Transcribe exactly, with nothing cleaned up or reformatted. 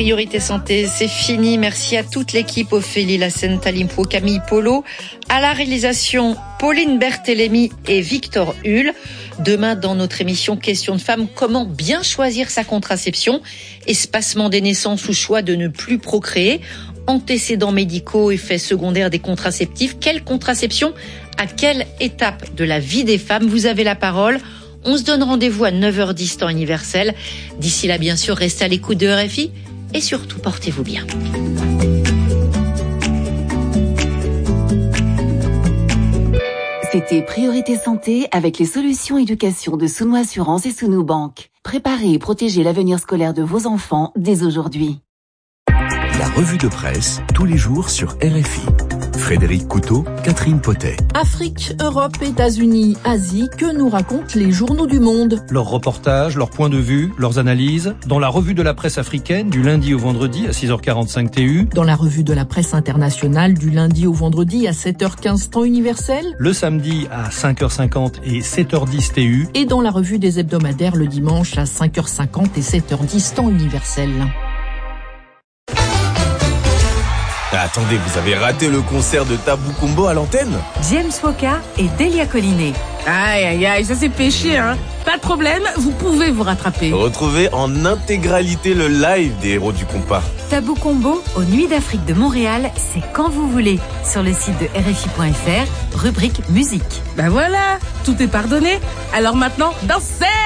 Priorité Santé, c'est fini. Merci à toute l'équipe, Ophélie Lassen, Talimpo, Camille Polo, à la réalisation Pauline Berthélémy et Victor Hull. Demain, dans notre émission Question de femmes, comment bien choisir sa contraception, espacement des naissances ou choix de ne plus procréer, antécédents médicaux, effets secondaires des contraceptifs, quelle contraception, à quelle étape de la vie des femmes? Vous avez la parole. On se donne rendez-vous à neuf heures dix temps universel. D'ici là, bien sûr, restez à l'écoute de R F I et surtout, portez-vous bien. C'était Priorité Santé avec les solutions éducation de Souno Assurance et Souno Banque. Préparez et protégez l'avenir scolaire de vos enfants dès aujourd'hui. La revue de presse, tous les jours sur R F I. Frédéric Couteau, Catherine Potet. Afrique, Europe, États-Unis, Asie, que nous racontent les journaux du monde? Leurs reportages, leurs points de vue, leurs analyses, dans la revue de la presse africaine du lundi au vendredi à six heures quarante-cinq T U. Dans la revue de la presse internationale du lundi au vendredi à sept heures quinze temps universel. Le samedi à cinq heures cinquante et sept heures dix T U. Et dans la revue des hebdomadaires le dimanche à cinq heures cinquante et sept heures dix temps universel. Attendez, vous avez raté le concert de Tabou Combo à l'antenne? James Woka et Delia Collinet. Aïe, aïe, aïe, ça c'est péché, hein. Pas de problème, vous pouvez vous rattraper. Retrouvez en intégralité le live des héros du compas. Tabou Combo aux Nuits d'Afrique de Montréal, c'est quand vous voulez. Sur le site de R F I point F R, rubrique musique. Ben voilà, tout est pardonné. Alors maintenant, dansez!